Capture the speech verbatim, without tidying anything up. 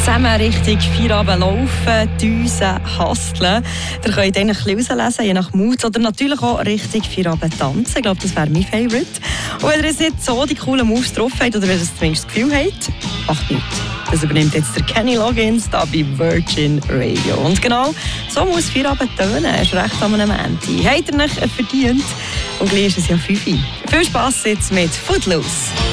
zusammen Richtung Feierabend laufen, düsen, hustlen. Ihr könnt eigentlich ein bisschen rauslesen, je nach Mut. Oder natürlich auch Richtung Feierabend tanzen. Ich glaube, das wäre mein Favourite. Und wenn ihr jetzt nicht so die coolen Moves drauf habt, oder wenn ihr zumindest das Gefühl habt, macht nichts. Das übernimmt jetzt der Kenny Loggins da bei Virgin Radio. Und genau so muss Feierabend tönen. Erst recht an einem Ende. Habt ihr nicht verdient? Und gleich ist es ja fünf Uhr. Viel Spass jetzt mit Footloose.